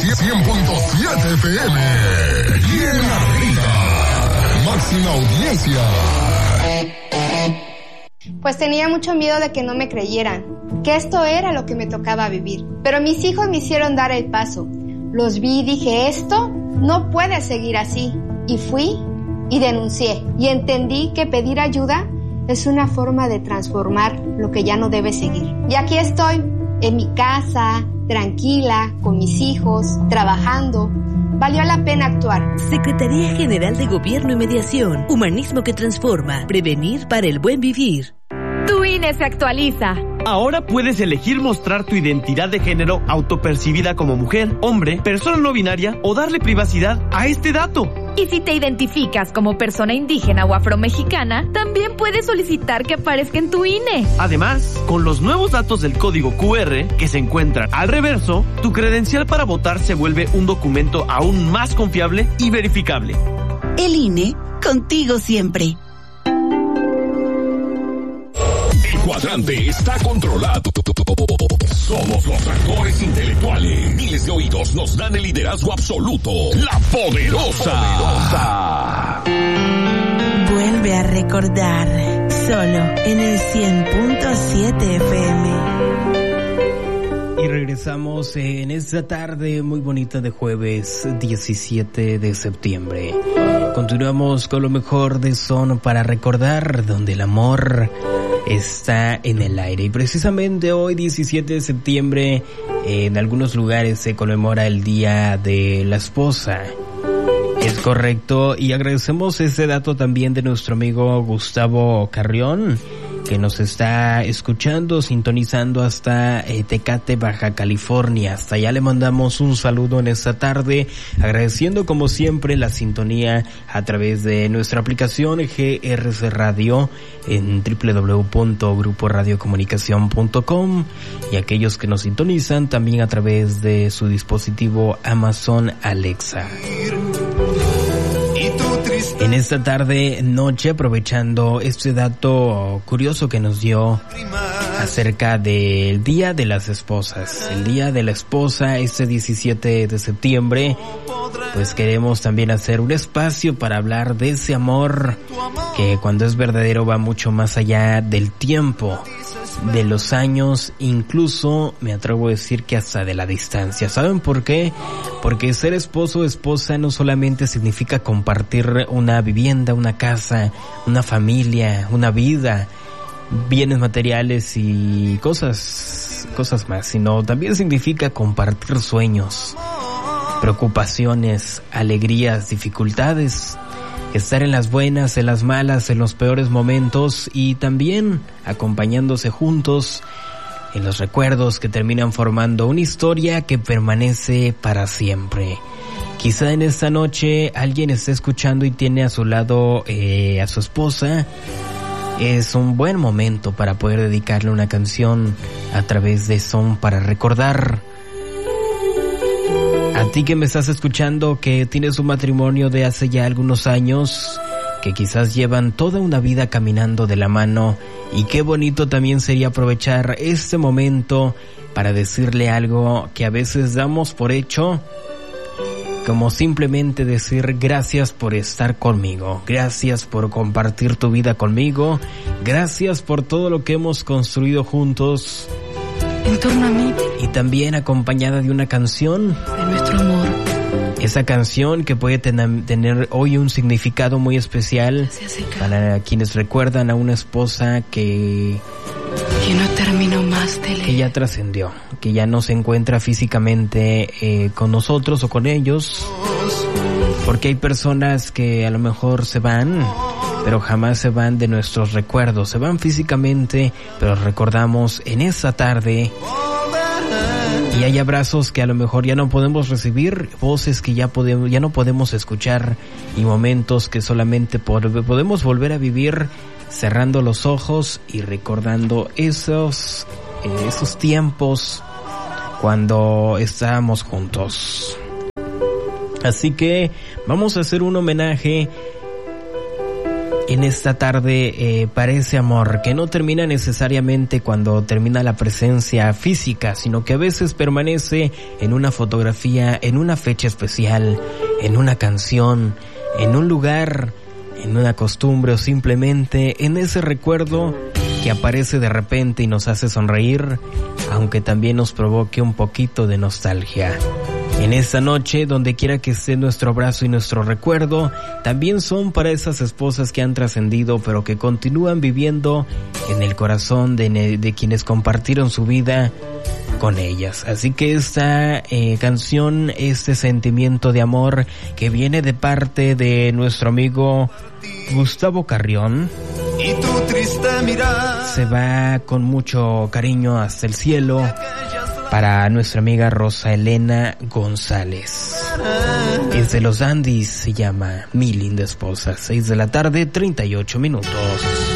100.7 FM. Bien arriba. Máxima audiencia. Pues tenía mucho miedo de que no me creyeran, que esto era lo que me tocaba vivir. Pero mis hijos me hicieron dar el paso. Los vi y dije, esto no puede seguir así. Y fui y denuncié. Y entendí que pedir ayuda es una forma de transformar lo que ya no debe seguir. Y aquí estoy, en mi casa, tranquila, con mis hijos, trabajando. Valió la pena actuar. Secretaría General de Gobierno y Mediación. Humanismo que transforma. Prevenir para el buen vivir. Tu INE se actualiza. Ahora puedes elegir mostrar tu identidad de género autopercibida como mujer, hombre, persona no binaria o darle privacidad a este dato. Y si te identificas como persona indígena o afromexicana, también puedes solicitar que aparezca en tu INE. Además, con los nuevos datos del código QR que se encuentran al reverso, tu credencial para votar se vuelve un documento aún más confiable y verificable. El INE, contigo siempre. El cuadrante está controlado. Somos los actores intelectuales. Miles de oídos nos dan el liderazgo absoluto. La Poderosa. Vuelve a recordar. Solo en el 100.7 FM. Y regresamos en esta tarde muy bonita de jueves 17 de septiembre. Continuamos con lo mejor de Son para recordar, donde el amor está en el aire. Y precisamente hoy, 17 de septiembre, en algunos lugares se conmemora el Día de la Esposa. Es correcto, y agradecemos ese dato también de nuestro amigo Gustavo Carrión, que nos está escuchando, sintonizando hasta Tecate, Baja California. Hasta allá le mandamos un saludo en esta tarde, agradeciendo como siempre la sintonía a través de nuestra aplicación GRC Radio en www.gruporadiocomunicación.com, y aquellos que nos sintonizan también a través de su dispositivo Amazon Alexa. En esta tarde, noche, aprovechando este dato curioso que nos dio acerca del Día de las Esposas. El Día de la Esposa, este 17 de septiembre, pues queremos también hacer un espacio para hablar de ese amor que cuando es verdadero va mucho más allá del tiempo, de los años, incluso me atrevo a decir que hasta de la distancia. ¿Saben por qué? Porque ser esposo o esposa no solamente significa compartir una vivienda, una casa, una familia, una vida, bienes materiales y cosas más, sino también significa compartir sueños, preocupaciones, alegrías, dificultades, estar en las buenas, en las malas, en los peores momentos, y también acompañándose juntos en los recuerdos que terminan formando una historia que permanece para siempre. Quizá en esta noche alguien esté escuchando y tiene a su lado a su esposa. Es un buen momento para poder dedicarle una canción a través de Son para recordar. A ti que me estás escuchando, que tienes un matrimonio de hace ya algunos años, que quizás llevan toda una vida caminando de la mano, y qué bonito también sería aprovechar este momento para decirle algo que a veces damos por hecho, como simplemente decir gracias por estar conmigo, gracias por compartir tu vida conmigo, gracias por todo lo que hemos construido juntos en torno a mí, y también acompañada de una canción de nuestro amor. Esa canción que puede tener hoy un significado muy especial para quienes recuerdan a una esposa que no terminó más de leer, que ya trascendió, que ya no se encuentra físicamente con nosotros o con ellos, porque hay personas que a lo mejor se van, pero jamás se van de nuestros recuerdos. Se van físicamente, pero recordamos en esa tarde. Y hay abrazos que a lo mejor ya no podemos recibir, voces que ya no podemos escuchar, y momentos que solamente podemos volver a vivir cerrando los ojos y recordando esos tiempos cuando estábamos juntos. Así que vamos a hacer un homenaje En esta tarde parece amor que no termina necesariamente cuando termina la presencia física, sino que a veces permanece en una fotografía, en una fecha especial, en una canción, en un lugar, en una costumbre o simplemente en ese recuerdo que aparece de repente y nos hace sonreír, aunque también nos provoque un poquito de nostalgia. En esta noche, donde quiera que esté nuestro abrazo y nuestro recuerdo, también son para esas esposas que han trascendido, pero que continúan viviendo en el corazón de quienes compartieron su vida con ellas. Así que esta canción, este sentimiento de amor que viene de parte de nuestro amigo Gustavo Carrión, y tu triste mirada se va con mucho cariño hasta el cielo para nuestra amiga Rosa Elena González. Es de los Andis, se llama Mi Linda Esposa. 6 de la tarde, 38 minutos.